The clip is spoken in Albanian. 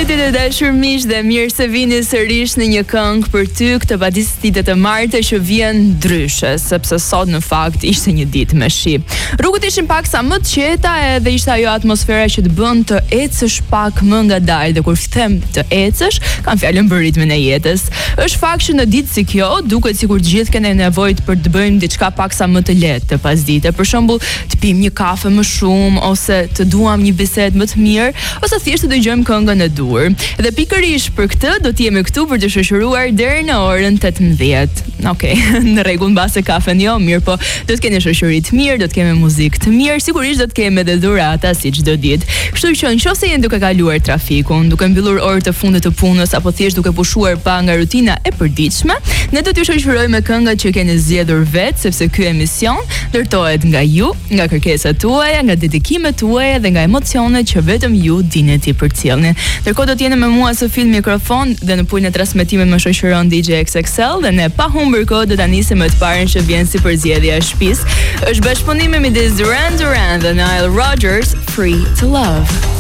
Përshëndetje të dashur miq dhe mirë se vini sërish në një këngë për ty këtë vadisite të martë që vjen ndryshe, sepse sot në fakt ishte një ditë me shi. Rrugët ishin pak sa më të qeta edhe ishte ajo atmosfera që të bën të ecësh pak më ngadalë, dhe kur them të ecësh, kam fjalën për ritmin e jetës. Është fakt që në ditë si kjo duket sikur të gjithë kemi nevojë për të bëjmë diçka pak sa më të lehtë të pasdite. Për shembull, të pim një kafe më shumë ose të duam një bisedë më të mirë, ose thjesht të dëgjojmë këngën e dur. Dhe pikërisht për këtë do të jemi këtu për të shoqëruar deri në orën 18. Okej, në rregull, mbase kafen jo, mirë, po do të keni shoqëri të mirë, do të kemi muzikë të mirë, sigurisht do të kemi edhe dhurata si çdo ditë. Kështu që nëse jeni duke kaluar trafikun, duke mbyllur orët e fundit të punës apo thjesht duke pushuar pa nga rutina e përditshme, ne do t'ju shoqërojmë me këngat që keni zgjedhur vetë, sepse ky emision ndërtohet nga ju, nga kërkesat tuaja, nga dedikimet tuaja dhe nga emocionet që vetëm ju dini ti përcjellni. Ndërkohë do të jeni me mua së fil mikrofon dhe në pulin e transmetimit më shoqëron DJ XXL dhe ne pa humbur kohë do ta nisim me të parën që vjen si përzgjedhja e shtëpisë. Është bashkëpunimi midis Duran Duran dhe Nile Rodgers, Free to Love.